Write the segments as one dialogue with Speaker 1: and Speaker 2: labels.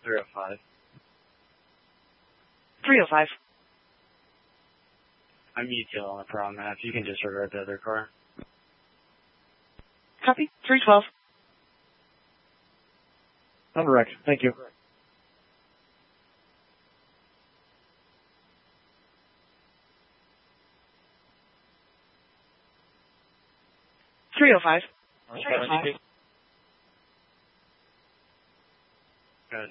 Speaker 1: 305.
Speaker 2: 305.
Speaker 1: I'm UTL on the problem map. You can disregard the other car.
Speaker 2: Copy. 312.
Speaker 3: I'm direct. Thank you.
Speaker 2: Three oh five.
Speaker 1: Good.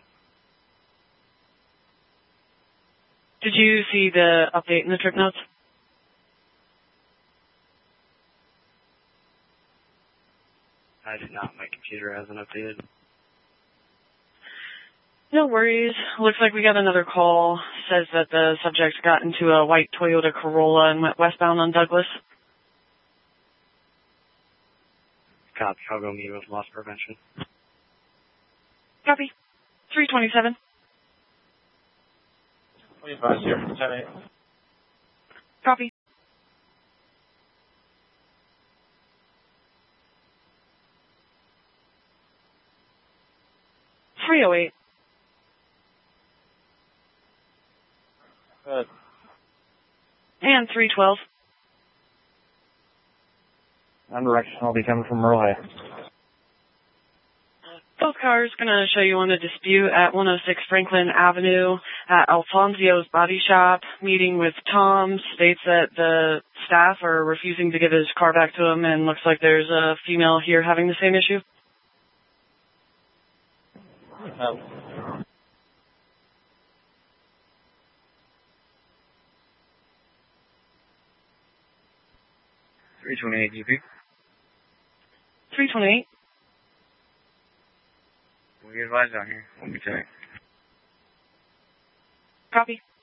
Speaker 2: Did you see the update in the trip notes?
Speaker 1: I did not. My computer hasn't updated.
Speaker 2: No worries. Looks like we got another call. Says that the subject got into a white Toyota Corolla and went westbound on Douglas.
Speaker 1: Copy. I'll go meet with loss prevention.
Speaker 2: Copy. 327.
Speaker 3: 25 here. 10-8.
Speaker 2: Copy. .308.
Speaker 3: Good.
Speaker 2: And 312.
Speaker 3: I'm direct. I'll be coming from Merle.
Speaker 2: Both cars going to show you on a dispute at 106 Franklin Avenue at Alfonsio's Body Shop. Meeting with Tom states that the staff are refusing to give his car back to him, and looks like there's a female here having the same issue.
Speaker 3: Oh.
Speaker 1: .328 GP.
Speaker 2: 328.
Speaker 1: We'll be advised out here. We'll be checking.
Speaker 2: Copy.